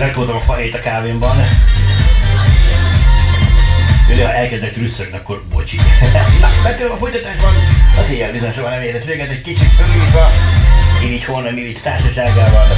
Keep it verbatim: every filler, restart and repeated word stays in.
megtoltam a fahét a kávémban. De ha elkezdek trüsszögni, akkor bocsi. Na, megtudom a folytatásban. Az éjjel bizony soha nem érett véget, egy kicsit fölülítva. Irigy Horn Milic társaságával.